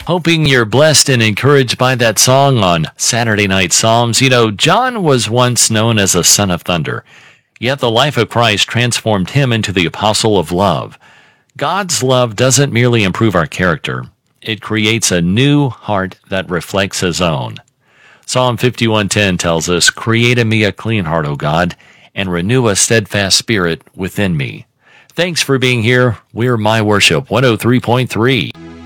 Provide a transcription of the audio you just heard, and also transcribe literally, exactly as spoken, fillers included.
Hoping you're blessed and encouraged by that song on Saturday Night Psalms. You know, John was once known as a son of thunder, yet the life of Christ transformed him into the apostle of love. God's love doesn't merely improve our character, it creates a new heart that reflects his own. Psalm fifty-one ten tells us, "Create in me a clean heart, O God, and renew a steadfast spirit within me." Thanks for being here. We're My Worship one oh three point three.